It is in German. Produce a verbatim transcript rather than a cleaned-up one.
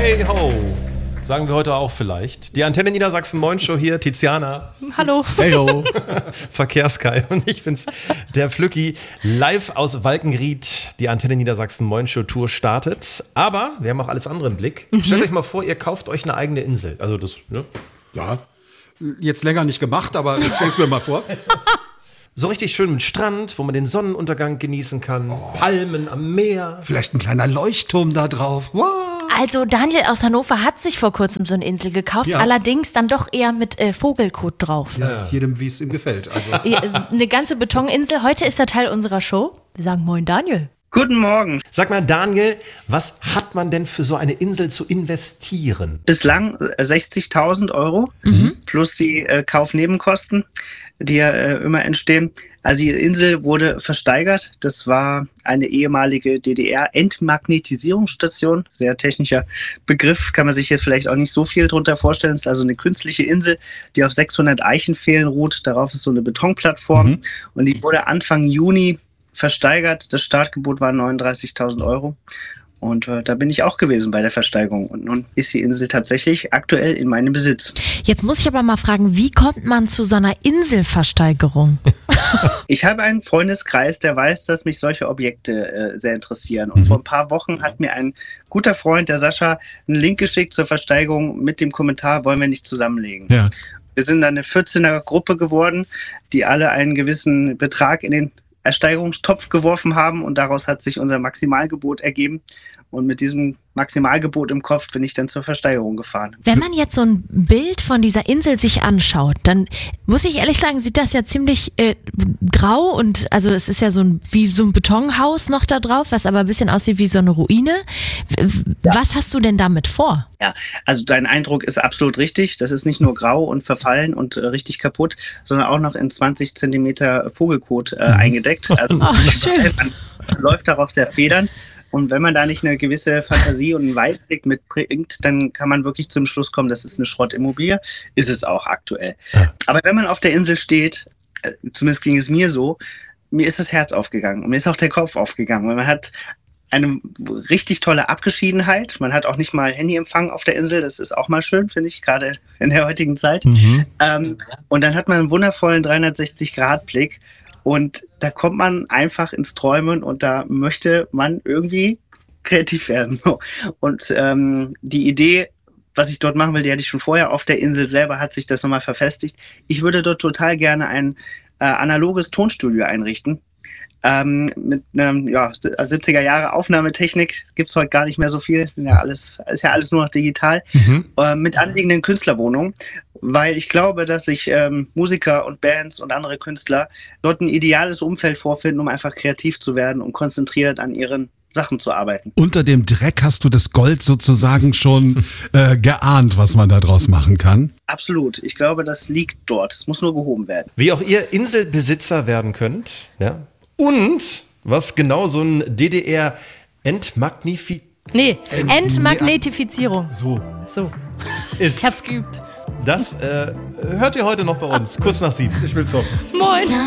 Hey ho, sagen wir heute auch vielleicht. Die Antenne Niedersachsen Moin Show hier, Tiziana. Hallo. Hey ho. Verkehrskai und ich bin's, der Flücki. Live aus Walkenried, die Antenne Niedersachsen Moin Show Tour startet. Aber wir haben auch alles andere im Blick. Mhm. Stellt euch mal vor, ihr kauft euch eine eigene Insel. Also das, ne? Ja, jetzt länger nicht gemacht, aber ich stell's mir mal vor. So richtig schön mit Strand, wo man den Sonnenuntergang genießen kann. Oh. Palmen am Meer. Vielleicht ein kleiner Leuchtturm da drauf. Wow. Also Daniel aus Hannover hat sich vor kurzem so eine Insel gekauft, ja. Allerdings dann doch eher mit äh, Vogelkot drauf. Ja, ja. Jedem, wie es ihm gefällt. Also. Ja, eine ganze Betoninsel. Heute ist er Teil unserer Show. Wir sagen Moin Daniel. Guten Morgen. Sag mal, Daniel, was hat man denn für so eine Insel zu investieren? Bislang sechzigtausend Euro mhm. plus die äh, Kaufnebenkosten, die ja äh, immer entstehen. Also die Insel wurde versteigert. Das war eine ehemalige D D R-Entmagnetisierungsstation. Sehr technischer Begriff, kann man sich jetzt vielleicht auch nicht so viel drunter vorstellen. Es ist also eine künstliche Insel, die auf sechshundert Eichenpfählen ruht. Darauf ist so eine Betonplattform. Mhm. Und die wurde Anfang Juni versteigert. Das Startgebot war neununddreißigtausend Euro. Und äh, da bin ich auch gewesen bei der Versteigerung. Und nun ist die Insel tatsächlich aktuell in meinem Besitz. Jetzt muss ich aber mal fragen, wie kommt man zu so einer Inselversteigerung? Ich habe einen Freundeskreis, der weiß, dass mich solche Objekte äh, sehr interessieren. Und mhm. vor ein paar Wochen hat mir ein guter Freund, der Sascha, einen Link geschickt zur Versteigerung mit dem Kommentar, wollen wir nicht zusammenlegen. Ja. Wir sind dann eine vierzehner-Gruppe geworden, die alle einen gewissen Betrag in den Ersteigerungstopf geworfen haben und daraus hat sich unser Maximalgebot ergeben und mit diesem Maximalgebot im Kopf bin ich dann zur Versteigerung gefahren. Wenn man jetzt so ein Bild von dieser Insel sich anschaut, dann muss ich ehrlich sagen, sieht das ja ziemlich äh, grau und also es ist ja so ein, wie so ein Betonhaus noch da drauf, was aber ein bisschen aussieht wie so eine Ruine. Ja. Was hast du denn damit vor? Ja, also dein Eindruck ist absolut richtig. Das ist nicht nur grau und verfallen und äh, richtig kaputt, sondern auch noch in zwanzig Zentimeter Vogelkot äh, eingedeckt. Also oh, schön. Man läuft darauf sehr federn. Und wenn man da nicht eine gewisse Fantasie und einen Weitblick mitbringt, dann kann man wirklich zum Schluss kommen, das ist eine Schrottimmobilie. Ist es auch aktuell. Ja. Aber wenn man auf der Insel steht, zumindest ging es mir so, mir ist das Herz aufgegangen und mir ist auch der Kopf aufgegangen. Weil man hat eine richtig tolle Abgeschiedenheit. Man hat auch nicht mal Handyempfang auf der Insel. Das ist auch mal schön, finde ich, gerade in der heutigen Zeit. Mhm. Ähm, und dann hat man einen wundervollen dreihundertsechzig-Grad-Blick. Und da kommt man einfach ins Träumen und da möchte man irgendwie kreativ werden. Und ähm, die Idee, was ich dort machen will, die hatte ich schon vorher. Auf der Insel selber hat sich das nochmal verfestigt. Ich würde dort total gerne ein äh, analoges Tonstudio einrichten. Ähm, mit einer ja, siebziger Jahre Aufnahmetechnik gibt es heute gar nicht mehr so viel. Ist ja alles, ist ja alles nur noch digital. Mhm. Äh, mit anliegenden Künstlerwohnungen. Weil ich glaube, dass sich ähm, Musiker und Bands und andere Künstler dort ein ideales Umfeld vorfinden, um einfach kreativ zu werden und konzentriert an ihren Sachen zu arbeiten. Unter dem Dreck hast du das Gold sozusagen schon äh, geahnt, was man da draus machen kann? Absolut. Ich glaube, das liegt dort. Es muss nur gehoben werden. Wie auch ihr Inselbesitzer werden könnt, ja. Und was genau so ein D D R-Entmagnifizierung. Nee, Entmagnetifizierung. So. So. Ist. Ich hab's geübt. Das äh, hört ihr heute noch bei uns, kurz nach sieben. Ich will's hoffen. Moin.